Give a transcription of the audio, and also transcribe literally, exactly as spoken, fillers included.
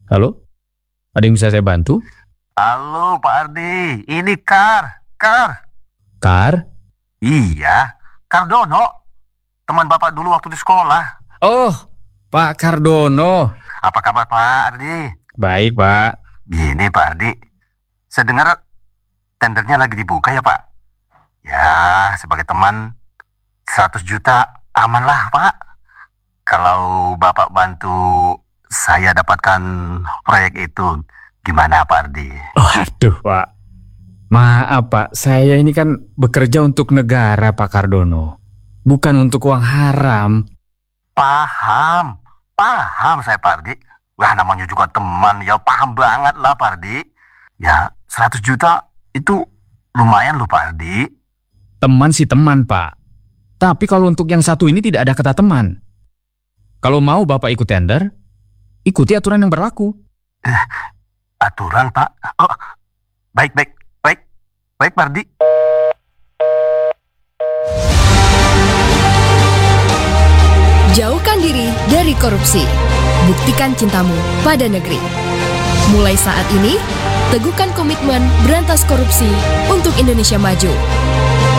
Halo? Ada yang bisa saya bantu? Halo Pak Ardi, ini Kar, Kar. Kar? Iya, Kardono, teman Bapak dulu waktu di sekolah. Oh, Pak Kardono. Apa kabar Pak Ardi? Baik, Pak. Gini Pak Ardi, saya dengar tendernya lagi dibuka ya Pak. Ya, sebagai teman seratus juta aman lah Pak. Kalau Bapak bantu saya dapatkan proyek itu, gimana Pak Ardi? Waduh, Pak. Maaf, Pak. Saya ini kan bekerja untuk negara, Pak Kardono. Bukan untuk uang haram. Paham, paham saya Pak Ardi. Wah, namanya juga teman, ya paham banget lah Pak Ardi. Ya, seratus juta itu lumayan loh Pak Ardi. Teman sih teman, Pak. Tapi kalau untuk yang satu ini tidak ada kata teman. Kalau mau Bapak ikut tender, ikuti aturan yang berlaku. Eh, aturan Pak? Oh, baik, baik, baik, baik Pak Ardi. Jauhkan diri dari korupsi. Buktikan cintamu pada negeri. Mulai saat ini, teguhkan komitmen berantas korupsi untuk Indonesia maju.